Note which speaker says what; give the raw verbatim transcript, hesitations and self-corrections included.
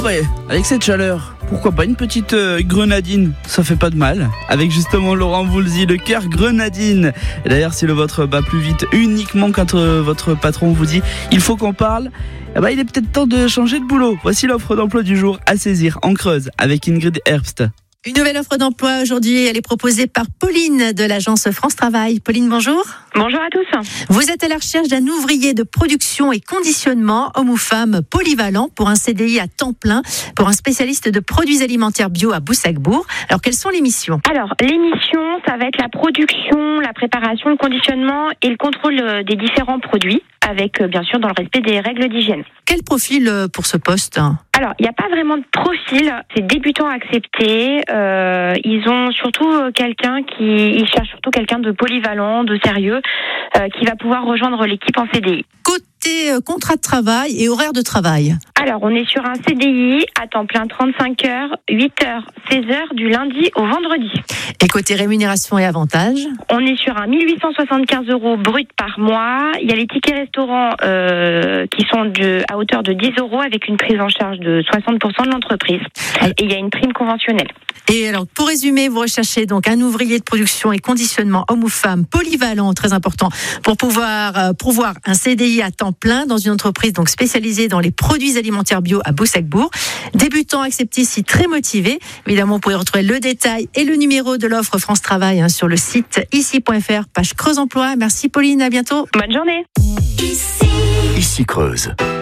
Speaker 1: Oh bah, avec cette chaleur, pourquoi pas une petite euh, grenadine, ça fait pas de mal. Avec justement Laurent Voulzy, le cœur grenadine. Et d'ailleurs, si le vôtre bat plus vite uniquement quand euh, votre patron vous dit il faut qu'on parle, eh bah, il est peut-être temps de changer de boulot. Voici l'offre d'emploi du jour à saisir en Creuse avec Ingrid Herbst.
Speaker 2: Une nouvelle offre d'emploi aujourd'hui, elle est proposée par Pauline de l'agence France Travail. Pauline, bonjour.
Speaker 3: Bonjour à tous.
Speaker 2: Vous êtes à la recherche d'un ouvrier de production et conditionnement, homme ou femme, polyvalent pour un C D I à temps plein, pour un spécialiste de produits alimentaires bio à Boussac-Bourg. Alors, quelles sont les missions ?
Speaker 3: Alors, les missions, ça va être la production, la préparation, le conditionnement et le contrôle des différents produits, avec bien sûr dans le respect des règles d'hygiène.
Speaker 2: Quel profil pour ce poste ?
Speaker 3: Alors, il n'y a pas vraiment de profil, c'est débutant accepté. Euh, ils ont surtout quelqu'un qui, ils cherchent surtout quelqu'un de polyvalent, de sérieux, euh, qui va pouvoir rejoindre l'équipe en C D I.
Speaker 2: Côté contrat de travail et horaire de travail.
Speaker 3: Alors, on est sur un C D I à temps plein trente-cinq heures, huit heures, seize heures du lundi au vendredi.
Speaker 2: Et côté rémunération et avantages ?
Speaker 3: On est sur un mille huit cent soixante-quinze euros brut par mois. Il y a les tickets restaurants euh, qui sont de, à hauteur de dix euros avec une prise en charge de soixante pour cent de l'entreprise. Et il y a une prime conventionnelle.
Speaker 2: Et alors, pour résumer, vous recherchez donc un ouvrier de production et conditionnement, homme ou femme, polyvalent, très important, pour pouvoir euh, pourvoir un C D I à temps plein dans une entreprise donc spécialisée dans les produits alimentaires bio à Boussac-Bourg. Débutant accepté, si très motivé. Évidemment, vous pouvez retrouver le détail et le numéro de l'offre France Travail hein, sur le site ici point f r, page Creuse Emploi. Merci Pauline, à bientôt.
Speaker 3: Bonne journée.
Speaker 4: Ici, Ici Creuse.